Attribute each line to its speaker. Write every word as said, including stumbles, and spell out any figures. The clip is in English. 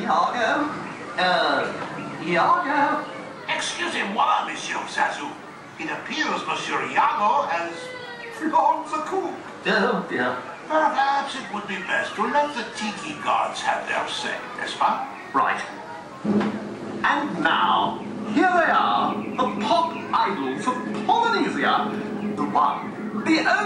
Speaker 1: Iago? Uh, Iago?
Speaker 2: Excusez-moi, Monsieur Zazu. It appears Monsieur Iago has flown the coop.
Speaker 1: Oh, dear.
Speaker 2: Perhaps it would be best to let the Tiki gods have their say, n'est-ce pas?
Speaker 1: Right. And now, here they are, the pop idols of Polynesia. The one, the